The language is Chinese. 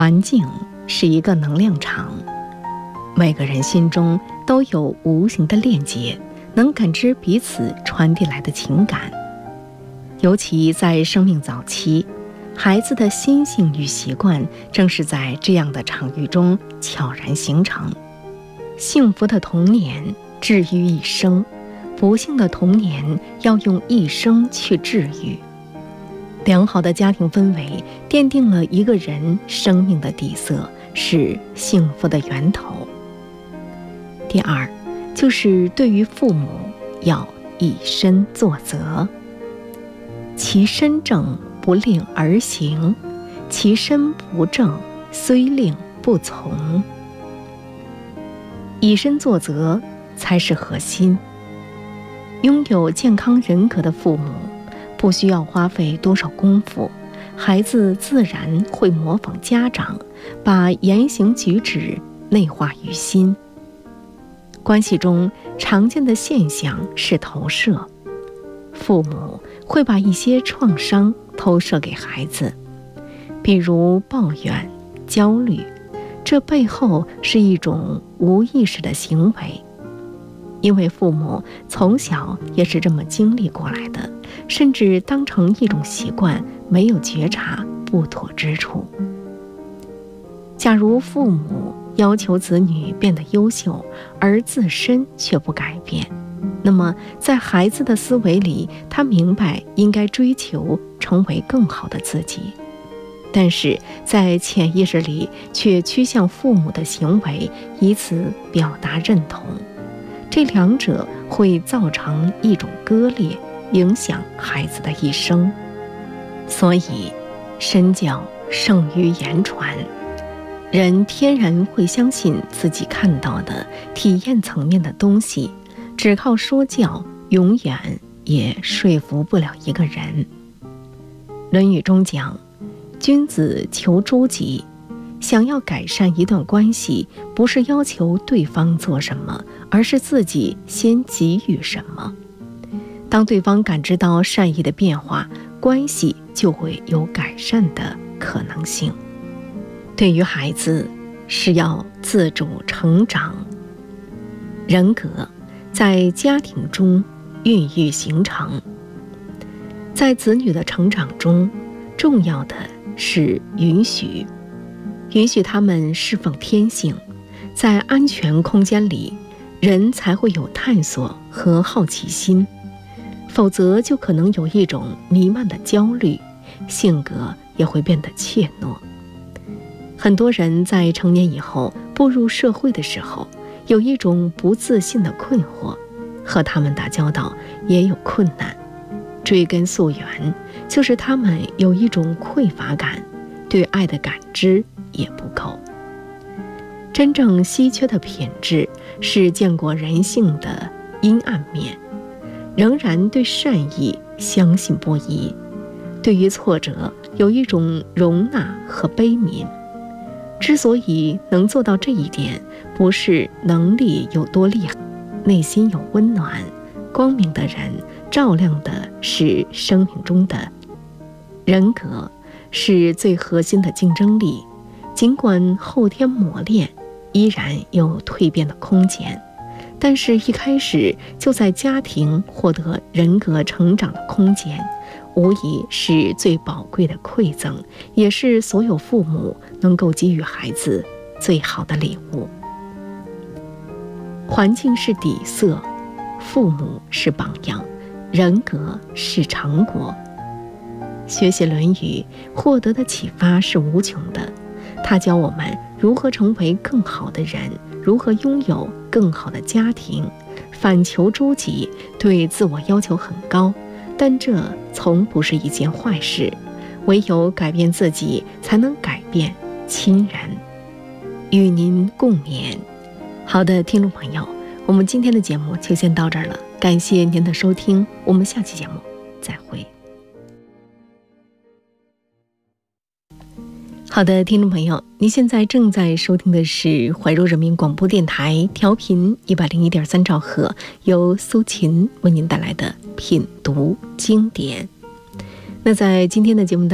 环境是一个能量场，每个人心中都有无形的链接，能感知彼此传递来的情感。尤其在生命早期，孩子的心性与习惯正是在这样的场域中悄然形成。幸福的童年治愈一生，不幸的童年要用一生去治愈。良好的家庭氛围奠定了一个人生命的底色，是幸福的源头。第二，就是对于父母要以身作则。其身正不令儿行，其身不正虽令不从。以身作则才是核心。拥有健康人格的父母，不需要花费多少功夫，孩子自然会模仿家长，把言行举止内化于心。关系中常见的现象是投射，父母会把一些创伤投射给孩子，比如抱怨、焦虑，这背后是一种无意识的行为。因为父母从小也是这么经历过来的，甚至当成一种习惯，没有觉察不妥之处。假如父母要求子女变得优秀，而自身却不改变，那么在孩子的思维里，他明白应该追求成为更好的自己，但是在潜意识里却趋向父母的行为，以此表达认同。这两者会造成一种割裂，影响孩子的一生。所以身教胜于言传，人天然会相信自己看到的体验层面的东西，只靠说教永远也说服不了一个人。论语中讲，君子求诸己。想要改善一段关系，不是要求对方做什么，而是自己先给予什么。当对方感知到善意的变化，关系就会有改善的可能性。对于孩子，是要自主成长。人格在家庭中孕育形成。在子女的成长中，重要的是允许他们释放天性。在安全空间里，人才会有探索和好奇心，否则就可能有一种弥漫的焦虑，性格也会变得怯懦。很多人在成年以后步入社会的时候，有一种不自信的困惑，和他们打交道也有困难。追根溯源，就是他们有一种匮乏感，对爱的感知也不够。真正稀缺的品质是见过人性的阴暗面，仍然对善意相信不疑，对于挫折有一种容纳和悲悯。之所以能做到这一点，不是能力有多厉害，内心有温暖光明的人，照亮的是生命中的人格，是最核心的竞争力。尽管后天磨练，依然有蜕变的空间，但是一开始就在家庭获得人格成长的空间，无疑是最宝贵的馈赠，也是所有父母能够给予孩子最好的礼物。环境是底色，父母是榜样，人格是成果。学习《论语》，获得的启发是无穷的。它教我们如何成为更好的人，如何拥有更好的家庭。反求诸己，对自我要求很高，但这从不是一件坏事。唯有改变自己，才能改变亲人。与您共勉。好的，听众朋友，我们今天的节目就先到这儿了，感谢您的收听，我们下期节目再会。好的，听众朋友，您现在正在收听的是怀柔人民广播电台调频101.3兆赫，由苏秦为您带来的品读经典。那在今天的节目当中